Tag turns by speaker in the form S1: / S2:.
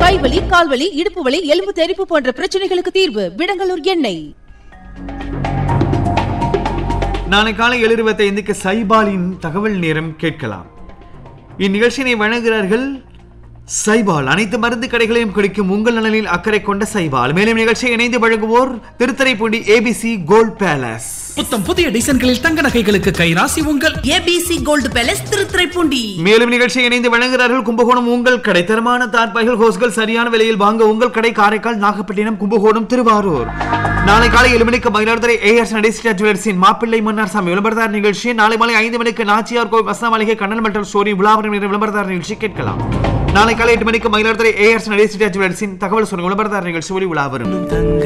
S1: கைவலி, கால்வலி, இடுப்பு வலி, எலும்பு தெறிப்பு போன்ற பிரச்சனைகளுக்கு தீர்வு விடங்கலூர் எண்ணெய்.
S2: நாளை காலை 7:25 சைபாலின் தகவல் நேரம் கேட்கலாம். இந்நிகழ்ச்சியினை வழங்குகிறார்கள் சைபால். அனைத்து மருந்து கடைகளையும் கிடைக்கும் உங்கள் நலனில் அக்கறை கொண்ட சைபால். மேலும் நிகழ்ச்சியை இணைந்து வழங்குவோர் திருத்துறைப்பூண்டி ஏபிசி கோல்ட் பேலஸ்.
S3: புத்தம் புதிய டிசைன்களில் தங்க நகைகளுக்கு கைராசி உங்கள்
S4: ஏபிசி கோல்ட் பேலஸ் திருத்துறைப்பூண்டி.
S2: மேலும் நிகழ்ச்சியை இணைந்து வழங்குகிறார்கள் கும்பகோணம் உங்கள் கடை. தரமான தார்பாய்கள், ஹோஸ்கள் சரியான விலையில் வாங்க உங்கள் கடை. காரைக்கால், நாகப்பட்டினம், கும்பகோணம், திருவாரூர். நாளை காலை 7 மணிக்கு மயிலாடுதுறை ஏஆர்ஸ் நடேசியா ஜுவல்லர்ஸின் மாப்பிள்ளை மன்னார் சாமி விளம்பரதார் நிகழ்ச்சி. நாளை மாலை 5 மணிக்கு நாச்சியார் கோவில் வசன மாளிகை கண்ணன் மல்டர் ஸ்டோரி விழாவரம் விளம்பரதார் நிகழ்ச்சி கேட்கலாம். நாளை காலை 8 மணிக்கு மயிலாடுதுறை ஏஆர்ஸ் நடேசியா ஜுவல்லர்ஸின் தகவல் சொல்லும் விளம்பரதார் நிகழ்ச்சி ஒளி விழாவரும்.